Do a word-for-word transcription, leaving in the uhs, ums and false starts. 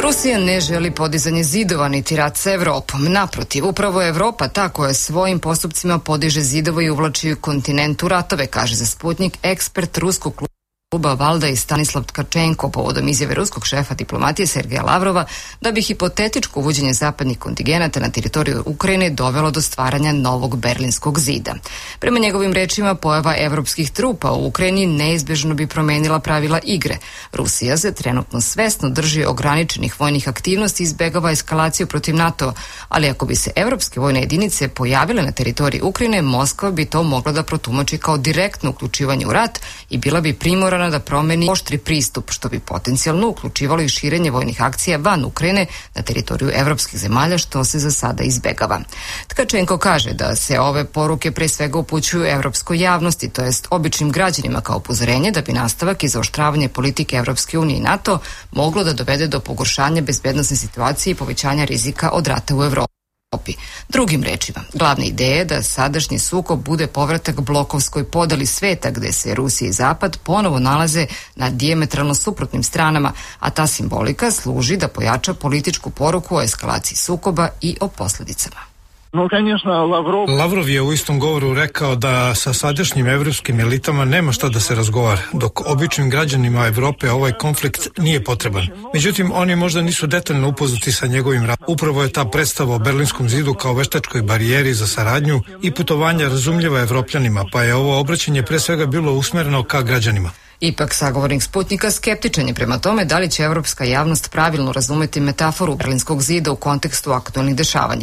Rusija ne želi podizanje zidova niti rat sa Evropom. Naprotiv, upravo je Evropa ta koja svojim postupcima podiže zidove i uvlači kontinent u ratove, kaže za Sputnik ekspert ruskog kluba kluba Valda i Stanislav Tkačenko povodom izjave ruskog šefa diplomatije Sergeja Lavrova da bi hipotetičko uvođenje zapadnih kontingenata na teritoriju Ukrajine dovelo do stvaranja novog berlinskog zida. Prema njegovim rečima, pojava evropskih trupa u Ukrajini neizbežno bi promenila pravila igre. Rusija se trenutno svesno drži ograničenih vojnih aktivnosti i izbegava eskalaciju protiv NATO, ali ako bi se evropske vojne jedinice pojavile na teritoriji Ukrajine, Moskva bi to mogla da protumači kao direktno uključivanje u rat i bila bi primorana da promeni oštri pristup, što bi potencijalno uključivalo i širenje vojnih akcija van Ukrajine na teritoriju evropskih zemalja, što se za sada izbegava. Tkačenko kaže da se ove poruke pre svega upućuju evropskoj javnosti, to jest običnim građanima kao upozorenje da bi nastavak i zaoštravanje politike Evropske unije i NATO moglo da dovede do pogoršanja bezbednosne situacije i povećanja rizika od rata u Evropi. Drugim rečima, glavna ideja je da sadašnji sukob bude povratak blokovskoj podeli sveta gde se Rusija i Zapad ponovo nalaze na dijametralno suprotnim stranama, a ta simbolika služi da pojača političku poruku o eskalaciji sukoba i o posledicama. Lavrov je u istom govoru rekao da sa sadašnjim evropskim elitama nema šta da se razgovara, dok običnim građanima Evrope ovaj konflikt nije potreban. Međutim, oni možda nisu detaljno upoznati sa njegovim radom. Upravo je ta predstava o Berlinskom zidu kao veštačkoj barijeri za saradnju i putovanja razumljiva Evropljanima, pa je ovo obraćanje pre svega bilo usmereno ka građanima. Ipak, sagovornik Sputnika skeptičan je prema tome da li će evropska javnost pravilno razumeti metaforu Berlinskog zida u kontekstu aktualnih dešavanja.